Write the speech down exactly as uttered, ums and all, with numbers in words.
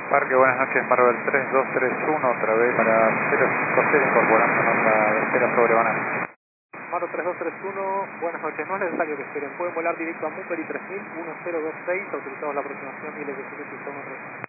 Parque, buenas noches, Marvel tres dos tres uno, otra vez para cero cinco cero, incorporándonos a Estela sobre Banana. Maro tres dos tres uno, buenas noches, no es necesario que esperen, pueden volar directo a Mumbai tres mil, uno cero dos seis, autorizados la aproximación y el ejercicio